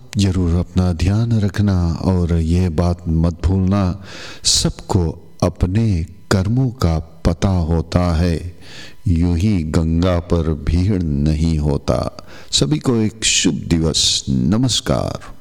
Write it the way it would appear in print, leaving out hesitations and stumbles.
जरूर अपना ध्यान रखना और ये बात मत भूलना, सबको अपने कर्मों का पता होता है, यूं ही गंगा पर भीड़ नहीं होता। सभी को एक शुभ दिवस। नमस्कार।